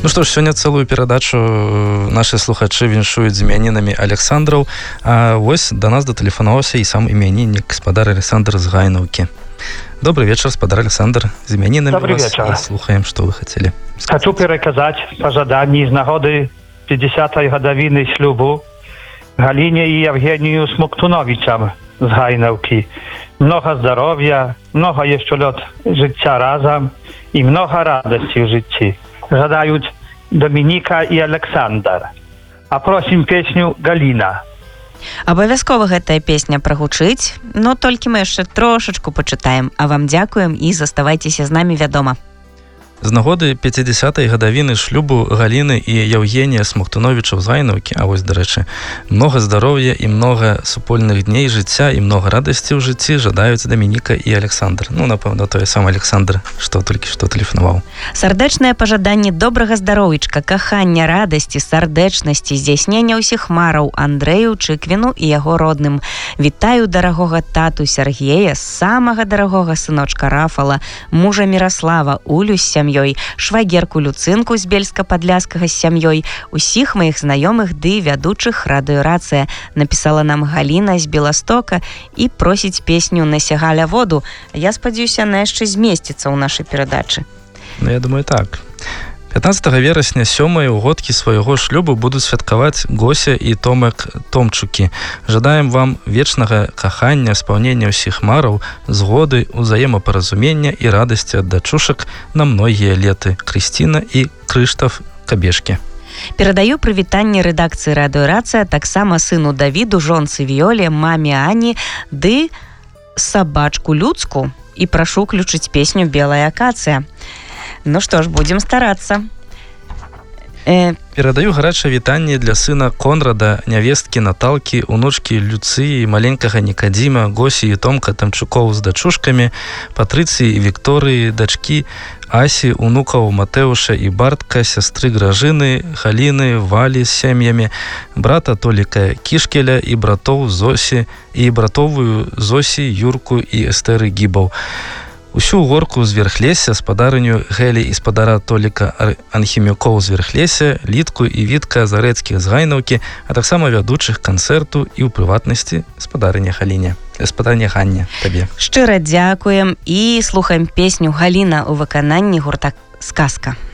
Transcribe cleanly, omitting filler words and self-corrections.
Ну што ж, сёння цэлую перадачу нашы слухачы віншуюць з імянінамі Александраў, а вось да нас датэлефанаваўся і сам імяніннік спадар Александр з Гайнаўкі. Добрый вечар, спадар Александр, з імянінамі вас і слухаем, што вы хацелі. Хочу пераказаць пажаданні з нагоды 50-й гадавіны шлюбу Галіне і Евгенію Смоктуновичам з Гайнаўкі. Много здоров'я, много jeszcze лет жыцця разам і много радасці ў жыцці. Жадаюць Домініка і Александр. А просім песню Галіна. Абавязкова гэтая песня прагучыць, но толькі мы яшчэ трошачку пачытаем. А вам дзякуем і заставайцеся з намі, вядома. З нагоды 50-й гадавіны шлюбу Галіны і Евгенія Смоктуновичаў з Гайнаўкі, а вось, дарэчы, много здароўя і много супольных дней жыцця і много радасці ў жыцці жадаюць Домініка і Александр. Ну, напэўна, той сам Александр, што толькі што тэлефанаваў. Сардэчнае пажаданне добрага здароўечка, кахання, радасці, сардэчнасці, здзяйснення ўсіх мараў Андрэю Чыквіну і яго родным. Вітаю дарагога тату Сергея, самага дарагога сыночка Рафала, мужа Міраслава, Улю з сям'ёй, швагерку Люцынку з Бельска-Падляскага з сям'ёй, усіх маіх знаёмых ды вядучых радыёрацыя, напісала нам Галіна з Беластока і просіць песню «Насягаля воду». Я спадзяюся, она яшчэ змесціцца ў нашай перадачы. Ну, я думаю, так. 15 верасня сёмыя ўгодкі свайго шлюбу будуць святкаваць Гося і Томак Томчукі. Жадаем вам вечнага кахання, спаўнення ўсіх мараў, згоды, узаемапаразумення і радасці ад дачушак на многія леты. Крысціна і Крыштаф Кабешкі. Перадаю прывітанне рэдакцыі радыёрацыя таксама сыну Давіду, жонцы Віёле, маме Ані ды сабачку Люцку і прашу ўключыць песню «Белая акацыя». Ну што ж, будзем старацца. Перадаю гарачае вітанне для сына Конрада, нявесткі Наталкі, унучкі Люцыі, маленькага Нікадзіма, Госі і Томка Тамчукоў з дачушкамі, Патрыцыі і Вікторыі, дачкі Асі, унукаў Матэуша і Бартка, сястры Гражыны, Галіны, Валі з сям'ямі, брата Толіка Кішкеля і братоў Зосі і братовую Зосі, Юрку і Эстэры Гібаў. Усю горку з Верхлеся, спадарыню Гелі і спадара Толіка Анхімюкоў з Верхлеся, Літку і Вітка Зарэцкіх з Гайнаўкі, а таксама вядучых канцэрту і ў прыватнасці спадарыня Галіне. Спадарыня Ганне, табе. Шчыра дзякуем і слухаем песню «Галіна» у выкананні гурта «Сказка».